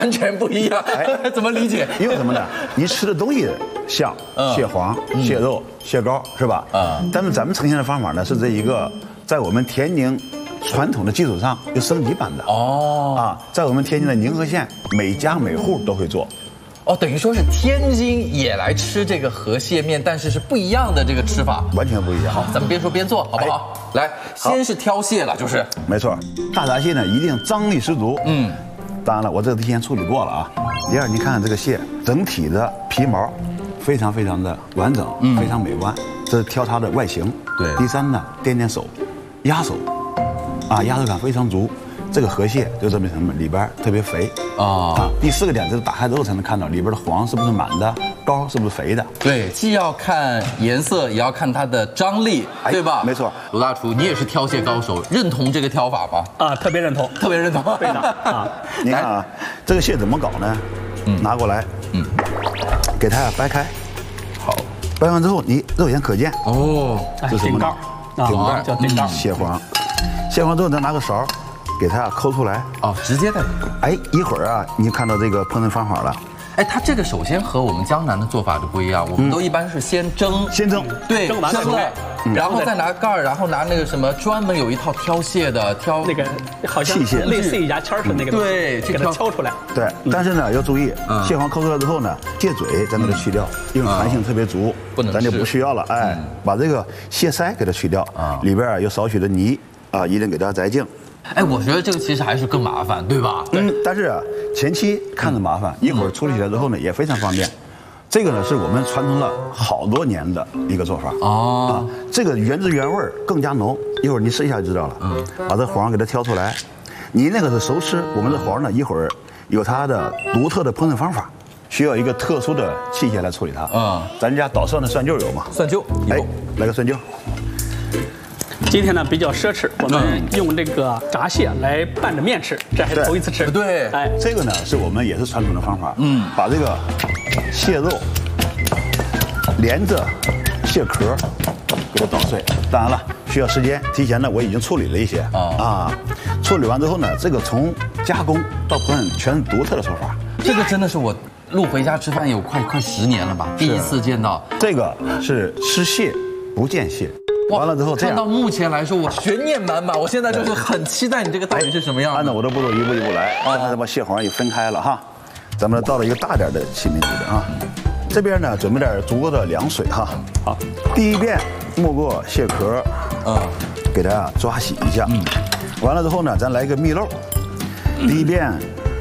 完全不一样。怎么理解？ 因为什么呢？你吃的东西像蟹黄、蟹肉、蟹膏是吧？但是咱们呈现的方法呢，是这一个在我们天津传统的基础上又升级版的。在我们天津的宁河县，每家每户都会做。 等于说是天津也来吃这个河蟹面，但是是不一样的这个吃法， 完全不一样。 好，咱们边说边做，好不好？来，先是挑蟹了，就是。 没错，大闸蟹呢一定张力十足。当然了，我这个提前处理过了啊。第二，你看看这个蟹整体的皮毛，非常非常的完整，非常美观。这是挑它的外形。 对。 第三呢，点手，压手，压手感非常足。这个河蟹就证明什么？里边特别肥第四个点就是打开之后才能看到里边的黄是不是满的，膏是不是肥的。 对，既要看颜色，也要看它的张力，对吧？ 没错。 罗大厨，你也是挑蟹高手，认同这个挑法吗？ 特别认同， 特别认同。 对的你看啊，这个蟹怎么搞呢？拿过来，给它掰开。好，掰完之后你肉眼可见。这是什么呢？ 顶盖叫顶盖。 蟹黄，蟹黄之后再拿个勺。给它抠出来直接的。 一会儿你就看到这个烹饪方法了。 它这个首先和我们江南的做法就不一样，我们都一般是先蒸，对，蒸了，然后再拿盖儿，然后拿那个什么专门有一套挑蟹的挑那个好像类似于牙签似的那个， 对， 给它挑出来。 对，但是呢要注意，蟹黄抠出来之后呢，蟹嘴咱给它去掉，因为弹性特别足，咱就不需要了。把这个蟹腮给它去掉，里边有少许的泥一定给它摘净。 我觉得这个其实还是更麻烦，对吧？ 但是前期看着麻烦，一会儿处理起来之后呢，也非常方便。这个呢是我们传承了好多年的一个做法这个原汁原味更加浓。一会儿你试一下就知道了。把这黄给它挑出来，你那个是熟吃，我们这黄呢一会儿有它的独特的烹饪方法，需要一个特殊的器械来处理它。咱家捣蒜的蒜臼有吗？ 蒜臼， 来个蒜臼。 今天呢比较奢侈，我们用这个闸蟹来拌着面吃，这还是头一次吃。 对， 这个呢是我们也是传统的方法。把这个蟹肉连着蟹壳给它捣碎。当然了，需要时间，提前呢我已经处理了一些处理完之后呢，这个从加工到烹饪全是独特的手法。 这个真的是我路回家吃饭有快10年了吧，第一次见到。 这个是吃蟹不见蟹。完了之后， 看到目前来说，我悬念满满。我现在就是很期待你这个到底是什么样的。 按照我的步骤一步一步来。现在把蟹黄也分开了哈，咱们倒了一个大点的器皿里边这边呢准备点足够的凉水哈。好，第一遍没过蟹壳，给它抓洗一下。完了之后呢，咱来一个蜜漏。第一遍，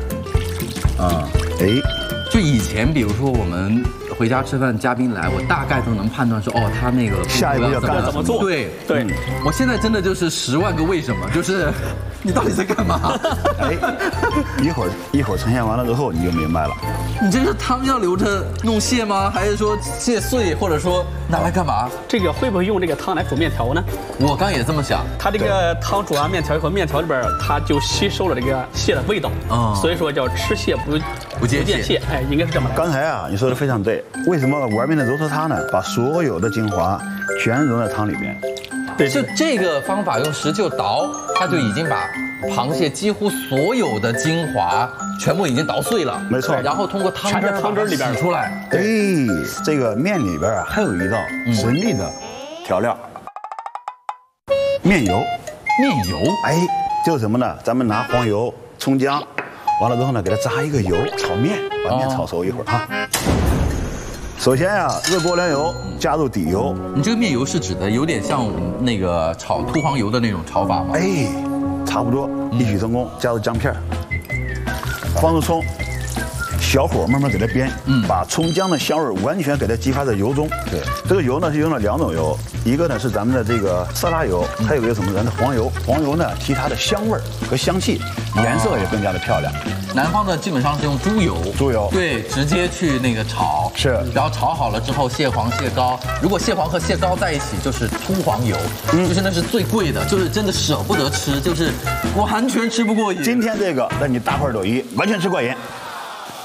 就以前比如说我们回家吃饭，嘉宾来，我大概都能判断说，他那个下一步要干怎么做？ 对，我现在真的就是10万个为什么，就是你到底在干嘛？ 一会儿呈现完了之后你就明白了。 你这个汤要留着弄蟹吗？还是说蟹碎，或者说拿来干嘛？ 这个会不会用这个汤来煮面条呢？ 我刚也这么想。 它这个汤煮完面条以后，面条里边它就吸收了这个蟹的味道所以说叫吃蟹不见蟹。应该是这么来。 刚才你说的非常对。为什么碗面的揉搓汤呢？把所有的精华全融在汤里面。 对，就这个方法用石臼捣，它就已经把螃蟹几乎所有的精华全部已经捣碎了。 没错。 然后通过汤汁里边洗出来。 这个面里边还有一道神秘的调料，面油。 面油？ 就是什么呢？咱们拿黄油、葱姜，完了之后呢，给它炸一个油，炒面，把面炒熟一会儿首先热锅凉油，加入底油。 你这个面油是指的有点像我们那个炒秃黄油的那种炒法吗？ 差不多，异曲同工。加入姜片，放入葱，小火慢慢给它煸，把葱姜的香味完全给它激发在油中。对，这个油呢是用了2种油，一个呢是咱们的这个色拉油，还有一个什么？咱的黄油。黄油呢，其他的香味和香气，颜色也更加的漂亮。 南方的基本上是用猪油，对，直接去那个炒，然后炒好了之后，蟹黄、蟹膏，如果蟹黄和蟹膏在一起，就是秃黄油，就是那是最贵的，就是真的舍不得吃，就是完全吃不过瘾。 今天这个让你大快朵颐，完全吃过瘾。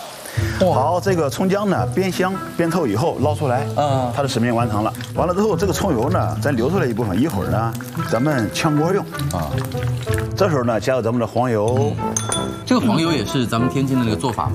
好，这个葱姜呢煸香煸透以后捞出来，它的使命完成了。完了之后，这个葱油呢，咱留出来一部分，一会儿呢，咱们炝锅用啊。这时候呢，加入咱们的黄油。 这个黄油也是咱们天津的那个做法吗？